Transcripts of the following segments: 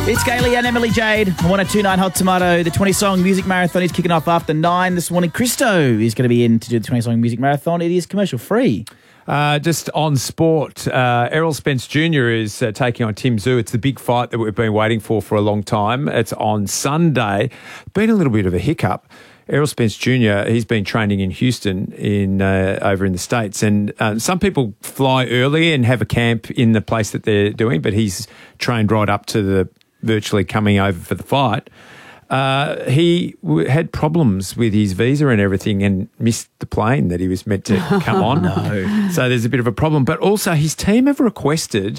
It's Gailey and Emily Jade on 102.9 Hot Tomato. The 20-song music marathon is kicking off after 9 this morning. Christo is going to be in to do the 20-song music marathon. It is commercial free. Just on sport, Errol Spence Jr. is taking on Tim Tszyu. It's the big fight that we've been waiting for a long time. It's on Sunday. Been a little bit of a hiccup. Errol Spence Jr., he's been training in Houston over in the States. And some people fly early and have a camp in the place that they're doing, but he's trained right up to the virtually coming over for the fight. He had problems with his visa and everything and missed the plane that he was meant to come on. No. So there's a bit of a problem. But also his team have requested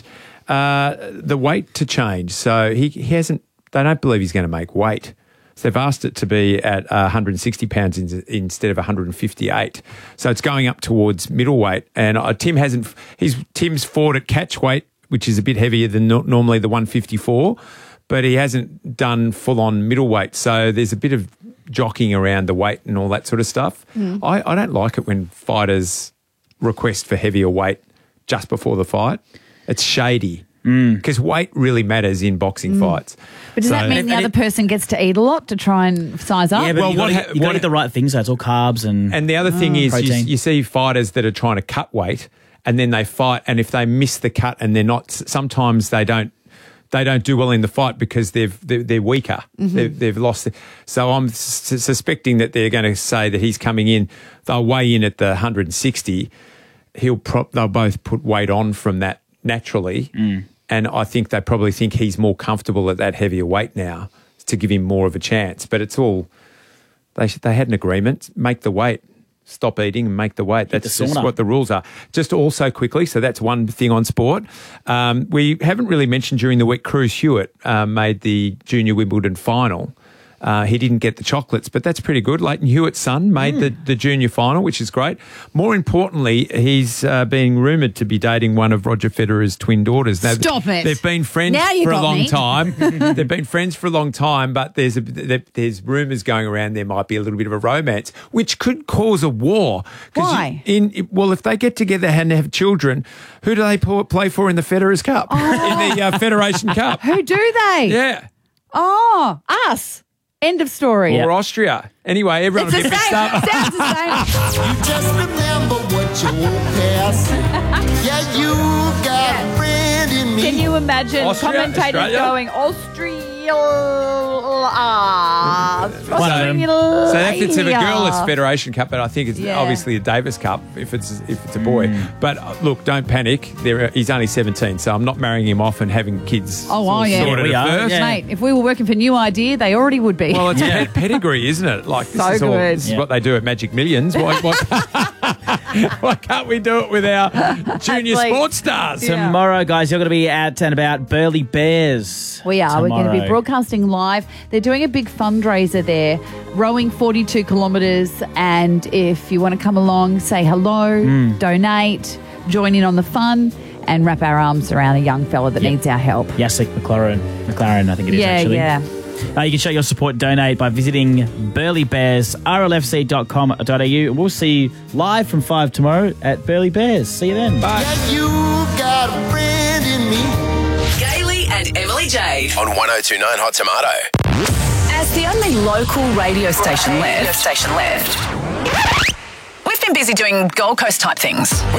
the weight to change. So he hasn't. They don't believe he's going to make weight. So they've asked it to be at 160 pounds instead of 158. So it's going up towards middleweight. And Tim's fought at catch weight, which is a bit heavier than normally the 154. But he hasn't done full-on middleweight, so there's a bit of jockeying around the weight and all that sort of stuff. I don't like it when fighters request for heavier weight just before the fight. It's shady because weight really matters in boxing fights. But does that mean the other person gets to eat a lot to try and size up? Yeah, but you got to get the right things. So it's all carbs and the other thing is protein. you see fighters that are trying to cut weight and then they fight, and if they miss the cut and they're not, sometimes they don't do well in the fight because they're weaker. They've lost. So I'm suspecting that they're going to say that he's coming in. They'll weigh in at the 160. They'll both put weight on from that naturally. And I think they probably think he's more comfortable at that heavier weight now to give him more of a chance. But it's all, they had an agreement, make the weight. Stop eating and make the weight. That's just what the rules are. Just also quickly, so that's one thing on sport. We haven't really mentioned during the week, Cruz Hewitt made the Junior Wimbledon final. He didn't get the chocolates, but that's pretty good. Leighton Hewitt's son made the junior final, which is great. More importantly, he's being rumoured to be dating one of Roger Federer's twin daughters. Stop it. They've been friends for a long time. They've been friends for a long time, but there's rumours going around there might be a little bit of a romance, which could cause a war. Why? If they get together and have children, who do they play for in the Federer's Cup? In the Federation Cup? Who do they? Yeah. Oh, us. End of story. Or Austria. Anyway, everyone will get mixed up. Sounds the same. You just remember what your past. Yeah, you got a friend in me. Can you imagine Austria, commentators Australia? going Australia? So if it's a girl, it's Federation Cup, but I think it's obviously a Davis Cup if it's a boy. But look, don't panic. He's only 17, so I'm not marrying him off and having kids. Oh, are you? sorted Yeah, we at are. first. Yeah. Mate, if we were working for New Idea, they already would be. Well, it's a pedigree, isn't it? Like So good. This is what they do at Magic Millions. Why can't we do it with our junior Athletes. sports stars? Yeah. Tomorrow, guys, you're going to be out and about Burleigh Bears. We are. We're going to be tomorrow. broadcasting live. They're doing a big fundraiser there, rowing 42 kilometres. And if you want to come along, say hello, donate, join in on the fun, and wrap our arms around a young fella that needs our help. Yasik McLaren, I think it is actually. Yeah. You can show your support, donate by visiting Burleigh Bears, rlfc.com.au. We'll see you live from 5 tomorrow at Burleigh Bears. See you then. Bye. Yeah, you got a friend in me. Gailey and Emily Jade On 102.9 Hot Tomato. as the only local radio station left. We've been busy doing Gold Coast type things.